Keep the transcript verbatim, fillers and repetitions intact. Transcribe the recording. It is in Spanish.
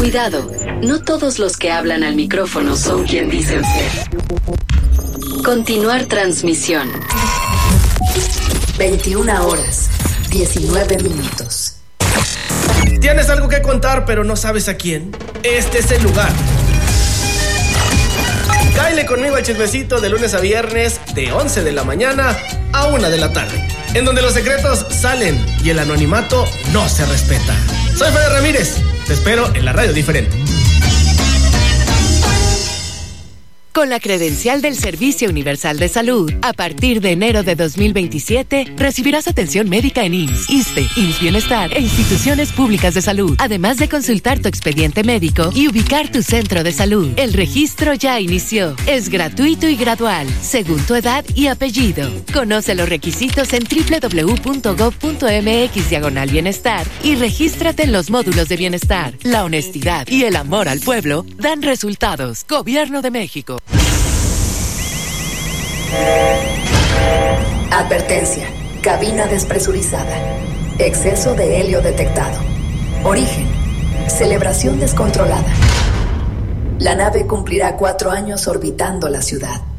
Cuidado, no todos los que hablan al micrófono son quien dicen ser. Continuar transmisión. veintiuna horas, diecinueve minutos. ¿Tienes algo que contar pero no sabes a quién? Este es el lugar. Cáele conmigo al chismecito de lunes a viernes de once de la mañana a una de la tarde, en donde los secretos salen y el anonimato no se respeta. Soy Fede Ramírez, te espero en la radio diferente. Con la credencial del Servicio Universal de Salud, a partir de enero de dos mil veintisiete, recibirás atención médica en I M S S, ISSSTE, I M S S Bienestar e instituciones públicas de salud, además de consultar tu expediente médico y ubicar tu centro de salud. El registro ya inició. Es gratuito y gradual, según tu edad y apellido. Conoce los requisitos en doble u doble u doble u punto gob punto eme equis diagonal bienestar y regístrate en los módulos de bienestar. La honestidad y el amor al pueblo dan resultados. Gobierno de México. Advertencia. Cabina despresurizada. Exceso de helio detectado. Origen. Celebración descontrolada. La nave cumplirá cuatro años orbitando la ciudad.